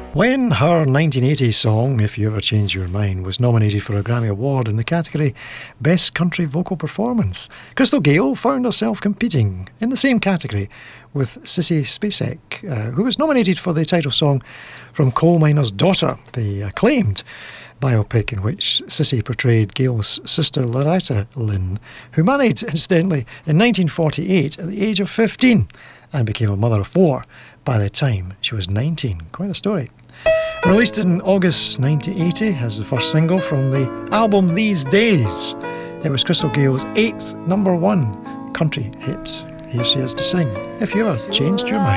When her 1980 song, If You Ever Change Your Mind, was nominated for a Grammy Award in the category Best Country Vocal Performance, Crystal Gayle found herself competing in the same category with Sissy Spacek, who was nominated for the title song from Coal Miner's Daughter, the acclaimed biopic in which Sissy portrayed Gayle's sister Loretta Lynn, who married, incidentally, in 1948 at the age of 15 and became a mother of 4 by the time she was 19. Quite a story. Released in August 1980 as the first single from the album These Days, it was Crystal Gayle's 8th #1 country hit. Here she is to sing If You Ever Changed Your Mind.